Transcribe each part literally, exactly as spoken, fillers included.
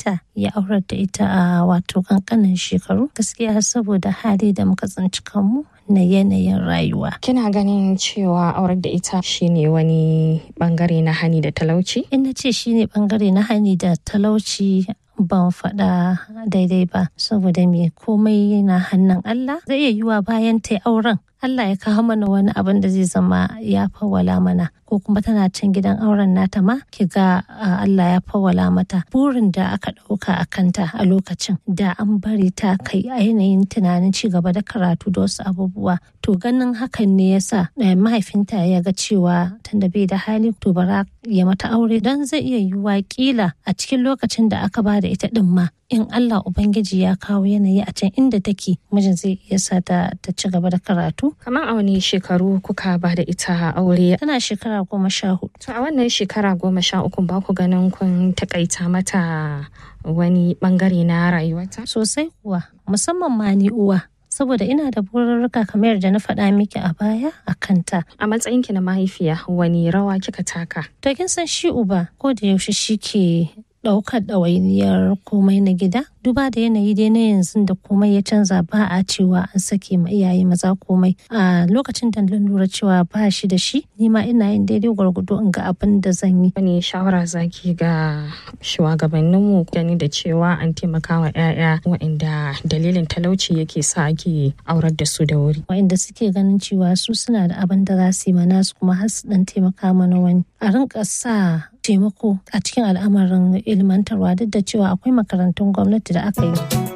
mahaifinta ya aurar da ita a wato kankanin shekaru gaskiya saboda hali da muka tsinci kanmu na yanayin rayuwa. Kina ganin cewa aurar da ita shine wani bangare na hani da talauci? In na ce shine bangare na hani da talauci ban faɗa daidai ba saboda me komai na hannun Allah. Zai iya yiwa bayan ta auren Allah ya kawo mana wani abin da zai zama ya fawwala mana ko kuma tana can gidan auren nata ma ki ga Allah ya fawwala mata burin da aka ɗauka a kanta a lokacin da an bari ta kai a yanayin tunanin ci gaba da karatu da wasu abubuwa to ganin hakan ne yasa mahaifinta ya ga cewa tunda bai da hali to bara ya mata aure don zai iya yiwuwa kila a cikin lokacin da aka ba da ita din ma in Allah Ubangiji ya kawo yanayi a can inda take mijin zai iya sa ta ci gaba da karatu. Kamar a wani shekaru kuka ba da ita aure? Tana shekara goma sha hudu. To a wannan shekara goma sha uku ba ku ganin kun takaita mata wani bangare na rayuwata? Sosai kuwa musamman ma ni uwa. Saboda ina da bururruka kamar da na faɗa miki a baya a kanta. A matsayinki na mahaifiya wani rawa kika taka? To kin san shi uba ko da yaushe shi ke ɗaukar ɗawainiyar komai na gida duba da yanayi dai na yanzu da komai ya canza ba a cewa an sake ma iyaye maza komai a lokacin da lura cewa ba shi da shi ni ma ina yin daidai gwargwado in ga abin da zan yi. Wani shawara zaki ga shugabanninmu gani da cewa an taimaka wa 'ya'ya waɗanda dalilin talauci yake sa ake aurar da su da wuri? Waɗanda suke ganin cewa su suna da abin da za su yi mana su kuma har su ɗan taimaka mana wani a rinka sa taimako a cikin al'amarin ilmantarwa duk da cewa akwai makarantun gwamnati da aka yi.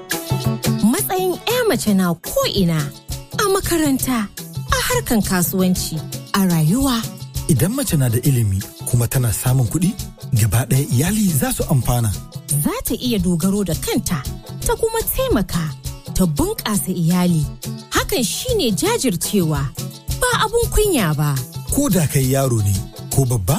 Matsayin 'ya mace na ko'ina a makaranta, a harkan kasuwanci, a rayuwa. Idan mace na da ilimi kuma tana samun kuɗi, gaba ɗaya iyali za su amfana. Za ta iya dogaro da kanta, ta kuma taimaka, ta bunƙasa iyali. Hakan shine jajircewa, ba abun kunya ba. Ko da kai yaro ne ko babba,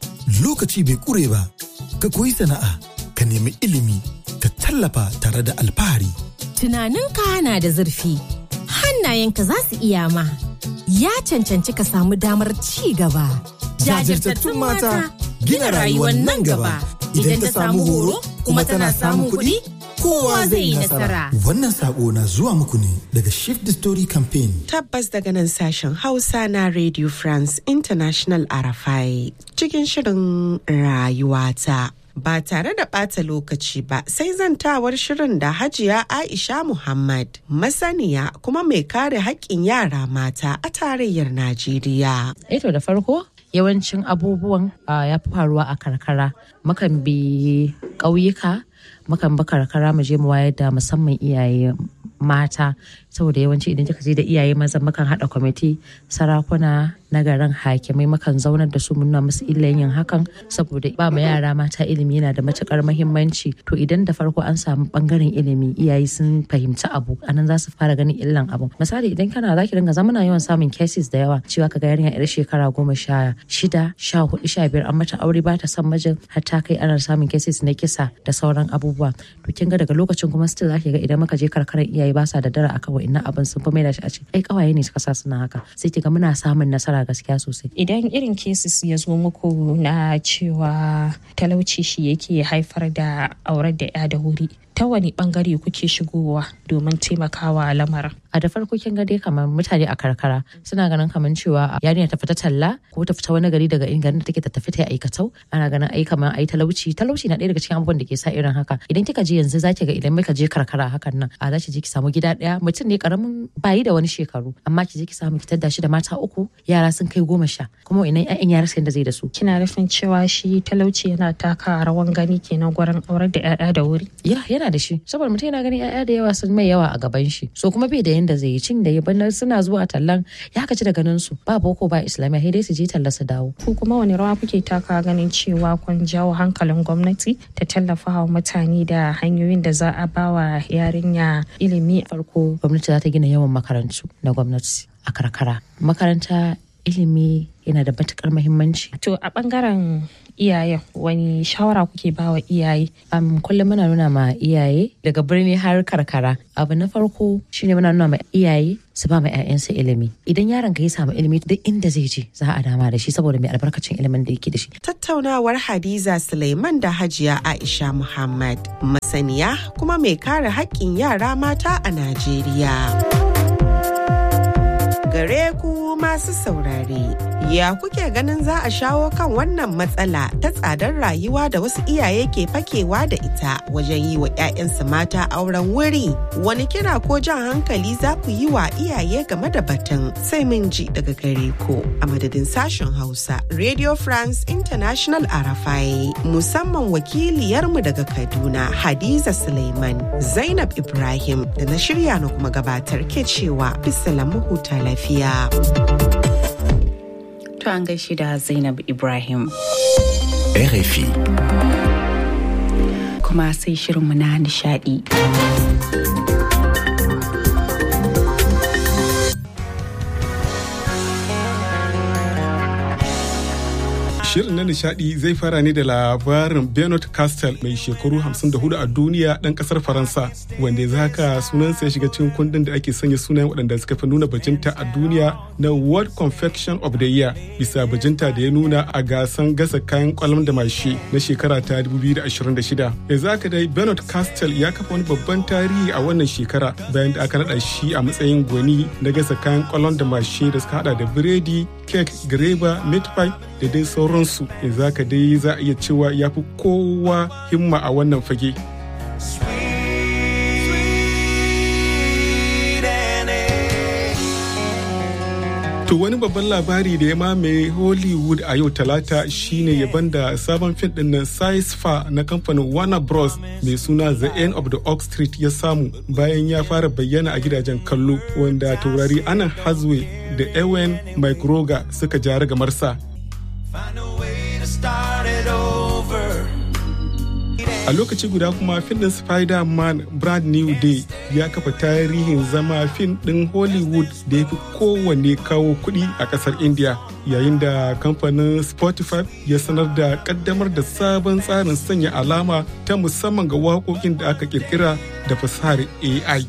lokaci bai ƙure ba, ka koyi sana'a, ka nemi ilimi, ka tallafa tare da alfahari. Tunaninka na da zurfi, hannayenka za su iya ma, ya cancanci ka samu damar ci gaba. Jajirtattun mata gina rayuwar nan gaba. Idan ta samu horo kuma tana samun kuɗi, kowa zai yi nasara. Wannan sako na zuwa muku ne daga Shift the Story Campaign. Tabbas daga nan sashen Hausa na Radio France International R F I cikin shirin rayuwata. Ba tare da ɓata lokaci ba sai zantawar shirin da Hajiya Aisha Muhammad, masaniya kuma mai kare haƙƙin yara mata a tarayyar Najeriya. Eto da farko yawancin abubuwan ya fi faruwa a karkara, mukan bi ƙauyuka, mukan bi karkara mu je mu wayar da musamman iyaye mata, saboda yawanci idan kika je da iyaye maza mukan haɗa kwamiti, sarakuna na garin, hakimai, mukan zaunar da su muna musu illan yin hakan saboda ba ma yara mata ilimi yana da matukar muhimmanci. To idan da farko an samu bangaren ilimi, iyaye sun fahimci abu, anan za su fara ganin illan abu. Misali idan kana zaki dinga zamana yawan samun cases da yawa cewa kaga yarinya yar shekara goma sha shida sha hudu sha biyar an mata aure ba ta son mijin, har ta kai ana samun cases na kisa da sauran abubuwa. To kin ga daga lokacin kuma still zaki ga idan muka je karkarar iyaye ba sa da dara akan wa'annan abin, sun fi mai da shi a ce ai kawaye ne suka sa suna haka, sai kiga muna samun nasara gaskiya sosai. Idan irin cases ya zo muku na cewa talauci shi yake haifar da aurar da ya da wuri, ta wani bangare kuke shigowa domin taimakawa lamarin? A da farko kin ga dai kamar mutane a karkara suna ganin kamar cewa yarinya ta fita talla ko ta fita wani gari daga garin da take ta tafi ta aikatau, ana ganin ai kamar ai talauci talauci na ɗaya daga cikin abubuwan da ke sa irin haka. Idan kika je yanzu zaki ga idan muka je karkara hakan nan a zaki je ki samu gida ɗaya, mutum ne karamin bayi da wani shekaru amma ki je ki samu ki tadda shi da mata uku, yara sun kai goma sha, kuma ina ƴaƴan yara sai da zai da su. Kina nufin cewa shi talauci yana taka rawan gani kenan gurin aurar da ƴaƴa da wuri? Ya yana da shi, saboda mutum yana ganin ƴaƴa da yawa sun mai yawa a gaban shi, so kuma bai da yanda zai yi, cin da ya bana suna zuwa tallan ya kaci da ganin su ba boko ba islamiyya, sai dai su je talla su dawo. Ku kuma wani rawa kuke taka ganin cewa kun jawo hankalin gwamnati ta tallafa wa mutane da hanyoyin da za a bawa yarinya ilimi? Farko gwamnati za ta gina yawan makarantu na gwamnati a karkara. Makaranta ilimi yana da matukar muhimmanci. To a bangaren iyayen wani shawara kuke bawa iyaye? Um, kullum muna nuna ma iyaye daga birni har karkara. Abu na farko shine muna nuna ma iyaye su ba ma 'ya'yansu ilimi. Idan yaron ka ya samu ilimi duk inda zai je za a dama da shi saboda mai albarkacin ilimin da yake da shi. Tattaunawar Hadiza Suleiman da Hajiya Aisha Muhammad, masaniya kuma mai kare haƙƙin yara mata a Najeriya. Gare ku masu saurare, ya kuke ganin za a shawo kan wannan matsala ta tsadar rayuwa da wasu iyaye ke fakewa da ita wajen yi wa 'ya'yansu mata auren wuri? Wani kira ko jan hankali za ku yi wa iyaye game da batun? Sai mun ji daga gare ku. A madadin sashen Hausa, Radio France International Arafai, musamman wakiliyarmu daga Kaduna, Hadiza Suleiman, Zainab Ibrahim da na shirya na kuma gabatar ke cewa bisalamu huta lafiya. To an gaishe da Zainab Ibrahim. R F I. Kuma sai shirinmu na nishadi. Shirin na nishadi zai fara ne da labarin Bernard Castel mai shekaru hamsin da hudu a duniya ɗan ƙasar Faransa, wanda yanzu haka sunansa ya shiga cikin kundin da ake sanya sunayen waɗanda suka fi nuna bajinta a duniya na World Confection of the Year bisa bajinta da ya nuna a gasan gasa kayan kwalam da mashi na shekara ta dubu biyu da ashirin da shida. Yanzu haka dai Bernard Castel ya kafa wani babban tarihi a wannan shekara bayan da aka naɗa shi a matsayin gwani na gasa kayan kwalam da mashi da suka hada da biredi, kek, greba, meat pie da dai sauransu. Yanzu haka dai za a iya cewa ya fi kowa himma a wannan fage. To wani babban labari da ya mamaye Hollywood a yau talata shine yaban da sabon fim din nan Size Fa na kamfanin Warner Bros mai suna The End of the Oak Street ya samu bayan ya fara bayyana a gidajen kallo, wanda taurari Anne Hathaway da Ewan McGregor suka jara gamarsa. A lokaci guda kuma fim din Spider-Man Brand New Day ya kafa tarihin zama fim din Hollywood da ya fi kowanne kawo kuɗi a ƙasar India, yayin da kamfanin Spotify ya sanar da ƙaddamar da sabon tsarin sanya alama ta musamman ga waƙoƙin da aka ƙirƙira da fasahar A I.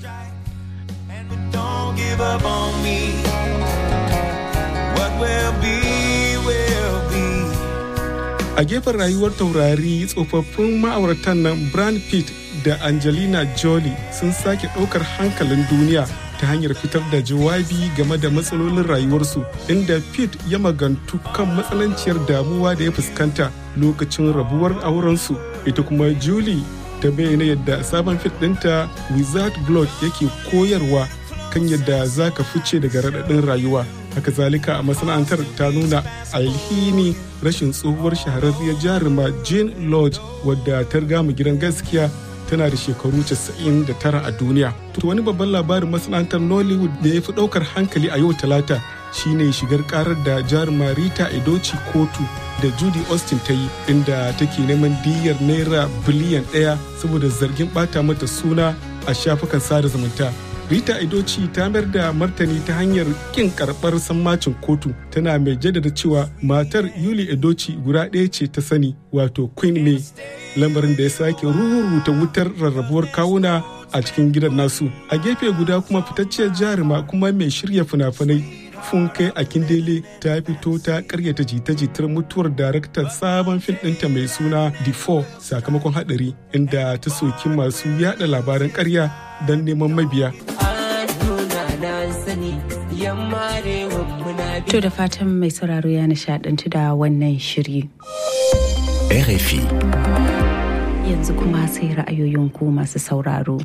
A gefen rayuwar taurari, tsofaffin ma'auratan nan Brad Pitt da Angelina Jolie sun sake ɗaukar hankalin duniya ta hanyar fitar da jawabi game da matsalolin rayuwarsu, inda Pitt ya magantu kan matsananciyar damuwa da ya fuskanta lokacin rabuwar aurensu. Ita kuma Julie ta bayyana yadda sabon fit ɗinta Without Blood yake koyarwa kan yadda za ka fice daga raɗaɗin rayuwa. Haka zalika a masana'antar ta nuna alhini rashin tsohuwar shahararriyar jaruma Jean Lodge, wadda ta riga mu gidan gaskiya tana da shekaru casa'in da tara a duniya. To wani babban labarin masana'antar Nollywood da ya fi ɗaukar hankali a yau talata shine shigar karar da jaruma Rita Edochie kotu da Judy Austin ta yi, inda take neman diyyar naira biliyan ɗaya saboda zargin ɓata mata suna a shafukan sada zumunta. Rita Edochie ta mayar da martani ta hanyar kin karɓar sammacin kotu, tana mai jaddada cewa matar Yuli Edochie guda ɗaya ce ta sani, wato Queen May, lamarin da ya sake ruruta wutar rarrabuwar kawuna a cikin gidan nasu. A gefe guda kuma fitacciyar jaruma kuma mai shirya fina-finai Funke Akindele ta fito ta karyata jita-jitar mutuwar daraktan sabon fim ɗinta mai suna The Four sakamakon haɗari, inda ta soki masu yada labaran ƙarya don neman mabiya. To da fatan mai sauraro ya nishadantu da wannan shiri. R F I. Yanzu kuma sai ra'ayoyin ku masu sauraro.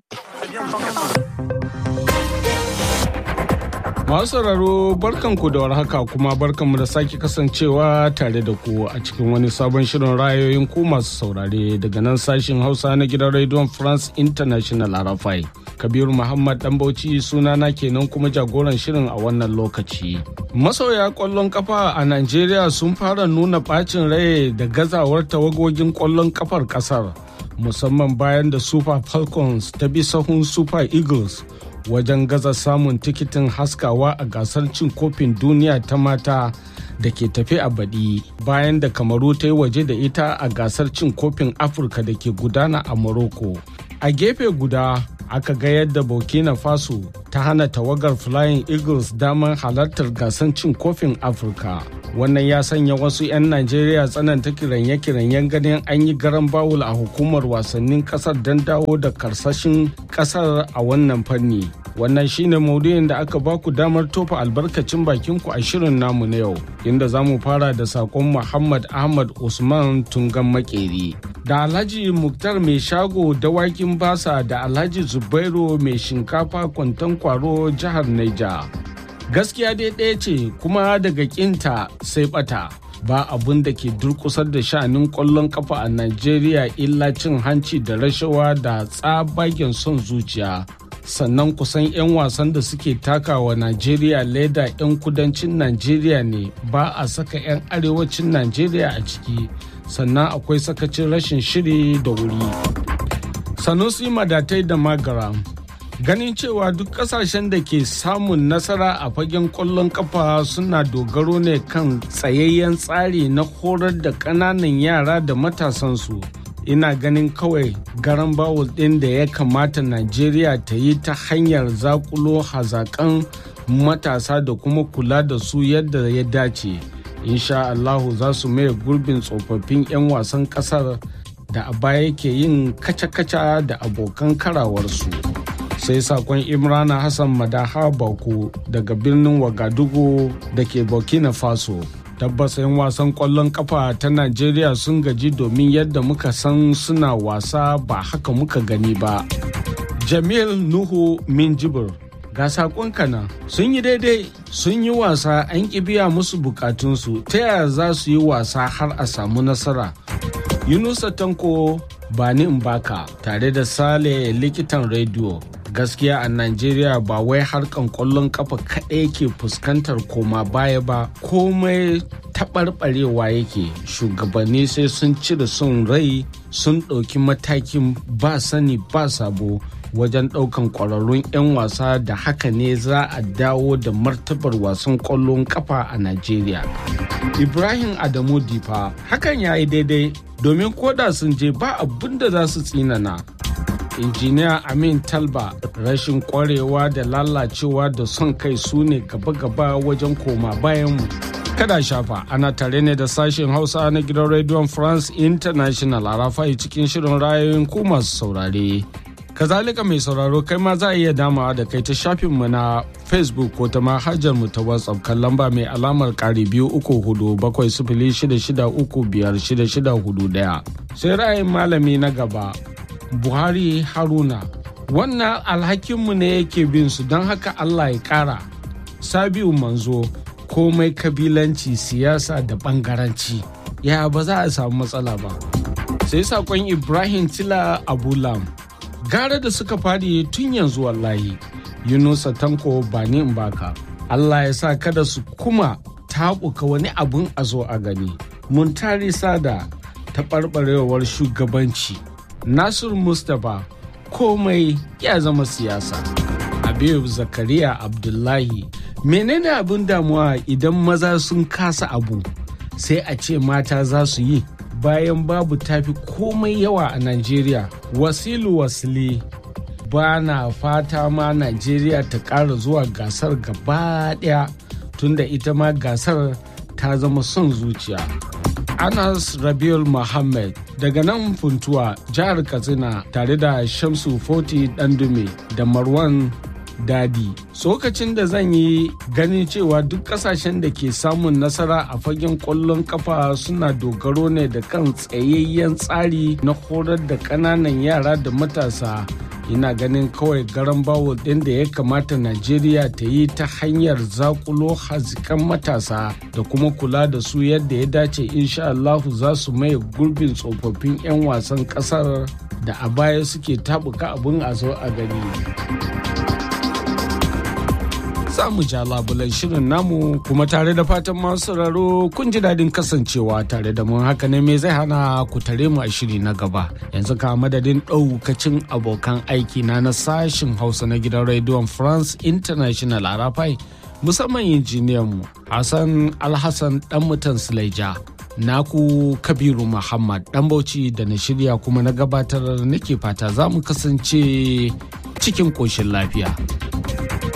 Masu sauraro barkanku da warhaka kuma barkanmu da sake kasancewa tare da ku a cikin wani sabon shirin ra'ayoyin ku masu saurare daga nan sashin Hausa na gidan Radio France International R F I. Kabiru Muhammad Dan Bauchi sunana kenan kuma jagoran shirin a wannan lokaci. Masoya kwallon kafa a Najeriya sun fara nuna bacin rai da gazawar tawagogin kwallon kafar kasar, musamman bayan da Super Falcons ta bi sahun Super Eagles wajen gaza samun tikitin haskawa a gasar cin kofin duniya ta mata da ke tafe a baɗi bayan da Kamaru ta yi waje da ita a gasar cin kofin Afirka da ke gudana a Morocco. A gefe guda aka ga yadda Burkina Faso ta hana tawagar Flying Eagles damar halartar gasar cin kofin Afirka. Wannan ya sanya wasu 'yan Najeriya tsananta kiranye-kiranyen ganin an yi garan bawul a hukumar wasannin kasar don dawo da karsashin kasar a wannan fanni. Wannan shine maudu'in da aka baku damar tofa albarkacin bakinku a shirin namu na yau, inda za mu fara da sakon Muhammad Ahmad Usman Tungan Makeri. Da Alhaji Muktar mai shago dawakin basa da Alhaji Zubairu mai shinkafa kwanton kwaro jihar Naija. Gaskiya dai ɗaya ce kuma daga kinta sai bata. Ba abun da ke durkusar da sha'anin ƙwallon kafa a Najeriya illa cin hanci da rashawa da tsabagen son zuciya. Sannan kusan 'yan wasan da suke takawa Najeriya leda 'yan kudancin Najeriya ne, ba a saka 'yan arewacin Najeriya a ciki. Sannan akwai sakacin rashin shiri da wuri. Sanusi Madatai da Magaram. Ganin cewa duk kasashen da ke samun nasara a fagen ƙwallon kafa suna dogaro ne kan tsayayyen tsari na horar da ƙananan yara da matasansu. Ina ganin kawai garan bawul ɗin da ya kamata Najeriya ta yi ta hanyar zakulo hazaƙan matasa da kuma kula da su yadda ya dace. Insha Allahu za su maye gurbin tsofaffin 'yan wasan ƙasar da a baya ke yin kaca-kaca da abokan karawarsu. Sai sakon Imrana Hassan Madaha Bako daga birnin Wagadugu da ke Burkina Faso. Tabbas 'yan wasan ƙwallon kafa ta Najeriya sun gaji domin yadda muka san suna wasa ba haka muka gani ba. Jamil Nuhu Minjibir, ga sakon kana sun yi daidai, sun yi wasa an ƙi biya musu bukatunsu, ta yaya za su yi wasa har a samu nasara. Yunusa Tanko Bani Mbaka tare da Sale likitan rediyo. Gaskiya a Najeriya ba wai harkan ƙwallon kafa kaɗai ke fuskantar koma baya ba, komai taɓarɓarewa yake. Shugabanni sai sun cire son rai, sun ɗauki matakin ba sani ba sabo wajen ɗaukan ƙwararrun 'yan wasa, da haka ne za a dawo da martabar wasan ƙwallon kafa a Najeriya. Ibrahim Adamu Difa, hakan ya yi daidai domin koda sun je ba abin da za su tsinana. Injiniya Amin Talba, rashin kwarewa da lalacewa da son kai su ne gaba-gaba wajen koma bayanmu. Kada shafa, ana tare ne da sashen Hausa na gidan Radio France International a Rafai cikin shirin rayoyin ku masu saurare. Kazalika mai sauraro kai ma za a iya damawa da kai ta shafinmu na Facebook ko ta manhajarmu ta WhatsApp kan lamba mai alamar ƙari biyu uku hudu bakwai sifili shida shida uku biyar shida shida hudu ɗaya. Sai ra'ayin malami na gaba. Buhari Haruna, wannan alhakinmu ne yake bin su, don haka Allah ya ƙara. Sabiu Manzo, komai kabilanci, siyasa da ɓangaranci, ya ba za a samu matsala ba. Sai sakon Ibrahim Tila Abulam, gara da suka fadi tun yanzu wallahi. Yunusa Tanko Bani Mbaka, Allah ya sa kada su kuma taɓuka wani abun a zo a gani. Muntari Sada, taɓarɓarewar shugabanci. Nasir Mustapha, komai ya zama siyasa. Habib Zakariya Abdullahi, menene abin damuwa idan maza sun kasa abu sai a ce mata za su yi, bayan babu tafi komai yawa a Najeriya. Wasilu Wasili, ba na fata ma Najeriya ta ƙara zuwa gasar gaba ɗaya, tunda ita ma gasar ta zama son zuciya. Anas Rabiul Muhammad daga nan Funtuwa, jihar Katsina, tare da Shamsu Foti Dandume da Marwan Dadi. Tsokacin da zan yi ganin cewa duk kasashen da ke samun nasara a fagen ƙwallon kafa suna dogaro ne da kan tsayayyen tsari na horar da ƙananan yara da matasa. Ina ganin kawai garan bawul ɗin da ya kamata Najeriya ta yi ta hanyar zakulo hazikan matasa da kuma kula da su yadda ya dace. Insha Allahu za su maye gurbin tsofaffin 'yan wasan ƙasar da a baya suke tabuka abin a zo a gani. za mu ja labulan shirin namu kuma tare da fatan masu sauraro kun ji daɗin kasancewa tare da mun haka ne me zai hana ku tare mu a shiri na gaba. Yanzu ka madadin ɗaukacin abokan aiki na na sashin Hausa na gidan rediyon France International Arafai musamman injiniyanmu Hassan Alhassan dan mutan Sulaija. Naku Kabiru Muhammad dan Bauchi da na shirya kuma na gabatar nake fata za mu kasance cikin ƙoshin lafiya.